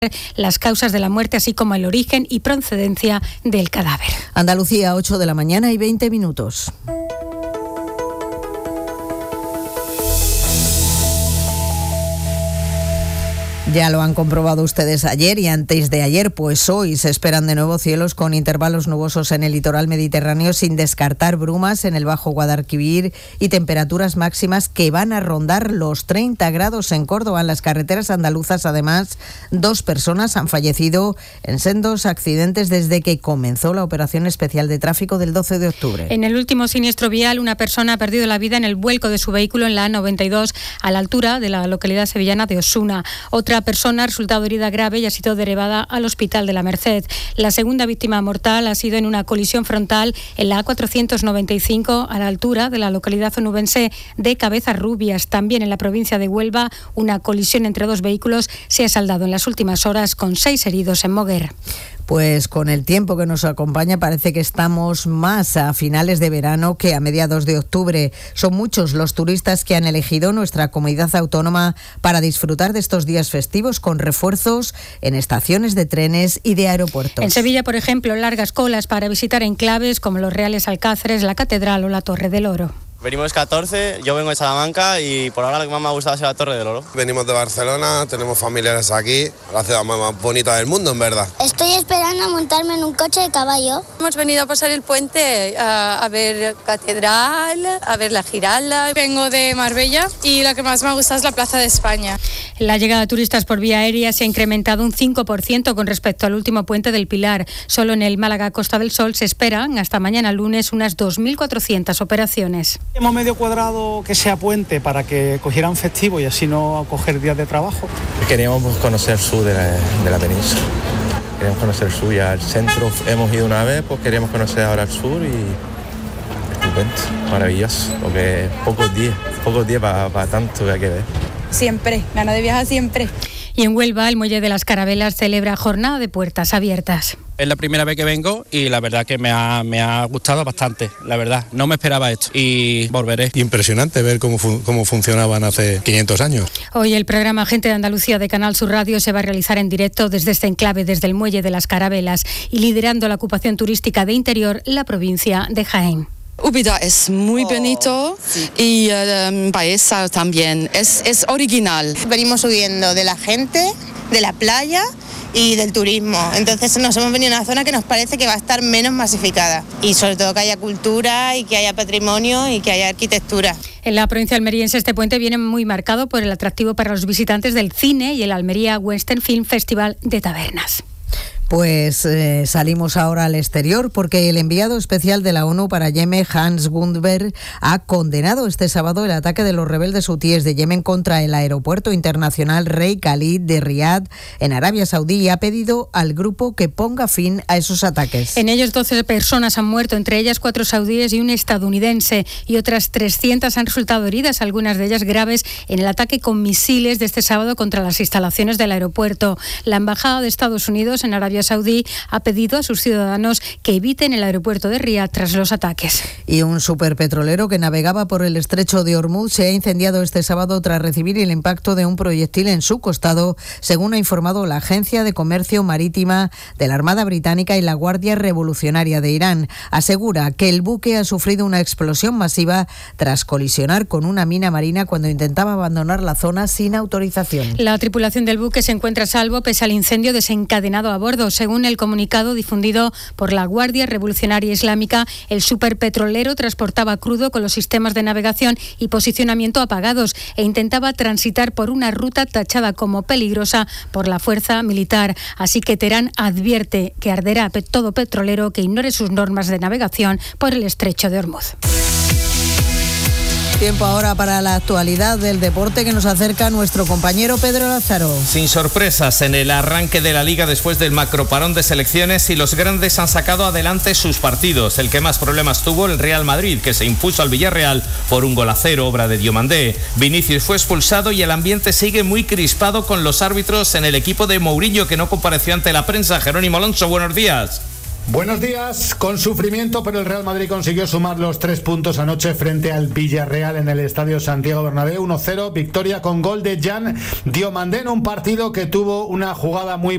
las causas de la muerte, así como el origen y procedencia del cadáver. Andalucía, 8 de la mañana y 20 minutos. Ya lo han comprobado ustedes ayer y antes de ayer, pues hoy se esperan de nuevo cielos con intervalos nubosos en el litoral mediterráneo, sin descartar brumas en el Bajo Guadalquivir y temperaturas máximas que van a rondar los 30 grados en Córdoba. En las carreteras andaluzas, además, 2 personas han fallecido en sendos accidentes desde que comenzó la operación especial de tráfico del 12 de octubre. En el último siniestro vial, una persona ha perdido la vida en el vuelco de su vehículo en la A92 a la altura de la localidad sevillana de Osuna. Otra persona ha resultado herida grave y ha sido derivada al Hospital de la Merced. La segunda víctima mortal ha sido en una colisión frontal en la A495 a la altura de la localidad onubense de Cabezarrubias. También en la provincia de Huelva, una colisión entre 2 vehículos se ha saldado en las últimas horas con 6 heridos en Moguer. Pues con el tiempo que nos acompaña parece que estamos más a finales de verano que a mediados de octubre. Son muchos los turistas que han elegido nuestra comunidad autónoma para disfrutar de estos días festivos con refuerzos en estaciones de trenes y de aeropuertos. En Sevilla, por ejemplo, largas colas para visitar enclaves como los Reales Alcázares, la Catedral o la Torre del Oro. Venimos 14, yo vengo de Salamanca y por ahora lo que más me ha gustado es la Torre del Oro. Venimos de Barcelona, tenemos familiares aquí, la ciudad más bonita del mundo, en verdad. Estoy esperando a montarme en un coche de caballo. Hemos venido a pasar el puente a ver Catedral, a ver la Giralda. Vengo de Marbella y la que más me ha gustado es la Plaza de España. La llegada de turistas por vía aérea se ha incrementado un 5% con respecto al último puente del Pilar. Solo en el Málaga Costa del Sol se esperan hasta mañana lunes unas 2.400 operaciones. Hemos medio cuadrado que sea puente para que cogieran festivo y así no coger días de trabajo. Queríamos conocer el sur de la península. Queríamos conocer el sur, ya el centro hemos ido una vez, pues queríamos conocer ahora el sur y estupendo, maravilloso, porque pocos días para tanto que hay que ver. Siempre, gano de viajar siempre. Y en Huelva, el Muelle de las Carabelas celebra jornada de puertas abiertas. Es la primera vez que vengo y la verdad que me ha gustado bastante, la verdad. No me esperaba esto y volveré. Impresionante ver cómo funcionaban hace 500 años. Hoy el programa Gente de Andalucía de Canal Sur Radio se va a realizar en directo desde este enclave, desde el Muelle de las Carabelas y liderando la ocupación turística de interior, la provincia de Jaén. Úbeda es muy bonito y Baeza también, es original. Venimos huyendo de la gente, de la playa y del turismo, entonces nos hemos venido a una zona que nos parece que va a estar menos masificada y sobre todo que haya cultura y que haya patrimonio y que haya arquitectura. En la provincia almeriense este puente viene muy marcado por el atractivo para los visitantes del cine y el Almería Western Film Festival de Tabernas. Pues salimos ahora al exterior porque el enviado especial de la ONU para Yemen, Hans Gundberg, ha condenado este sábado el ataque de los rebeldes hutíes de Yemen contra el aeropuerto internacional Rey Khalid de Riad en Arabia Saudí y ha pedido al grupo que ponga fin a esos ataques. En ellos 12 personas han muerto, entre ellas 4 saudíes y un estadounidense, y otras 300 han resultado heridas, algunas de ellas graves, en el ataque con misiles de este sábado contra las instalaciones del aeropuerto. La Embajada de Estados Unidos en Arabia Saudí ha pedido a sus ciudadanos que eviten el aeropuerto de Riad tras los ataques. Y un superpetrolero que navegaba por el estrecho de Hormuz se ha incendiado este sábado tras recibir el impacto de un proyectil en su costado, según ha informado la Agencia de Comercio Marítima de la Armada Británica y la Guardia Revolucionaria de Irán. Asegura que el buque ha sufrido una explosión masiva tras colisionar con una mina marina cuando intentaba abandonar la zona sin autorización. La tripulación del buque se encuentra a salvo pese al incendio desencadenado a bordo. Según el comunicado difundido por la Guardia Revolucionaria Islámica, el superpetrolero transportaba crudo con los sistemas de navegación y posicionamiento apagados e intentaba transitar por una ruta tachada como peligrosa por la fuerza militar. Así que Teherán advierte que arderá todo petrolero que ignore sus normas de navegación por el estrecho de Hormuz. Tiempo ahora para la actualidad del deporte que nos acerca nuestro compañero Pedro Lázaro. Sin sorpresas en el arranque de la Liga después del macroparón de selecciones y los grandes han sacado adelante sus partidos. El que más problemas tuvo el Real Madrid, que se impuso al Villarreal por 1-0, obra de Diomandé. Vinicius fue expulsado y el ambiente sigue muy crispado con los árbitros en el equipo de Mourinho, que no compareció ante la prensa. Jerónimo Alonso, buenos días. Buenos días. Con sufrimiento, pero el Real Madrid consiguió sumar los 3 puntos anoche frente al Villarreal en el Estadio Santiago Bernabéu. 1-0, victoria con gol de Jan Diomandé en un partido que tuvo una jugada muy